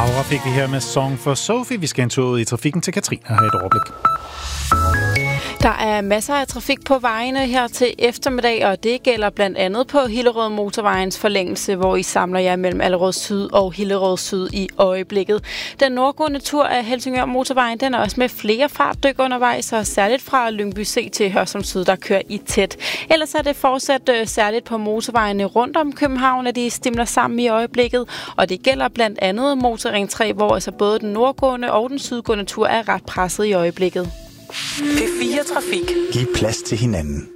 Aura fik vi her med Song for Sophie. Vi skal en tur ud i trafikken til Katrine og have et overblik. Der er masser af trafik på vejene her til eftermiddag, og det gælder blandt andet på Hillerød Motorvejens forlængelse, hvor I samler jer mellem Allerød Syd og Hillerød Syd i øjeblikket. Den nordgående tur af Helsingør Motorvejen, den er også med flere fartdyk undervejs, og særligt fra Lyngby C til Hørsholm Syd, der kører I tæt. Ellers er det fortsat særligt på motorvejene rundt om København, at de stimler sammen i øjeblikket, og det gælder blandt andet Motorring 3, hvor altså både den nordgående og den sydgående tur er ret presset i øjeblikket. P4 Trafik. Giv plads til hinanden.